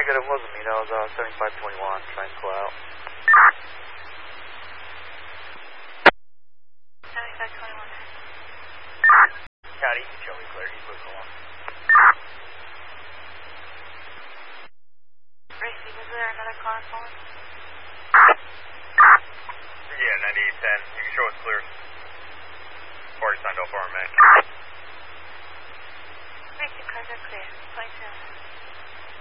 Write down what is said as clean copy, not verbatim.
Good, it wasn't me. That was 7521 trying to pull out. 7521. Cody, Joey clear. He's looking on. Racy, was there another car phone? Yeah, 9810. You can show us clear. Already signed off for our man. Racy, cars are clear.